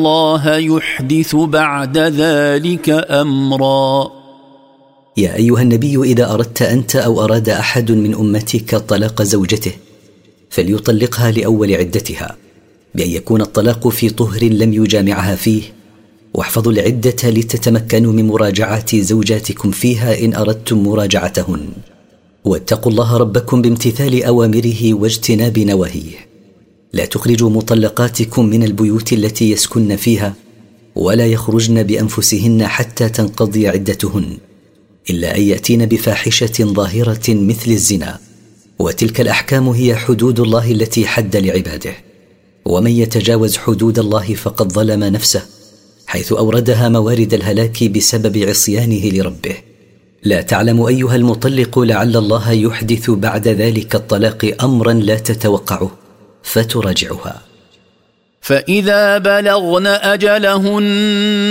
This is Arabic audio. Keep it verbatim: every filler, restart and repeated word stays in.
الله يحدث بعد ذلك أمرا. يا أيها النبي، إذا أردت أنت أو أراد أحد من أمتك طلاق زوجته فليطلقها لأول عدتها، بأن يكون الطلاق في طهر لم يجامعها فيه، واحفظوا العدة لتتمكنوا من مراجعة زوجاتكم فيها إن أردتم مراجعتهن، واتقوا الله ربكم بامتثال أوامره واجتناب نواهيه. لا تخرجوا مطلقاتكم من البيوت التي يسكن فيها، ولا يخرجن بأنفسهن حتى تنقضي عدتهن، إلا أن يأتين بفاحشة ظاهرة مثل الزنا، وتلك الأحكام هي حدود الله التي حد لعباده، ومن يتجاوز حدود الله فقد ظلم نفسه، حيث أوردها موارد الهلاك بسبب عصيانه لربه. لا تعلم أيها المطلق لعل الله يحدث بعد ذلك الطلاق أمرا لا تتوقعه فتراجعها. فإذا بلغن أجلهن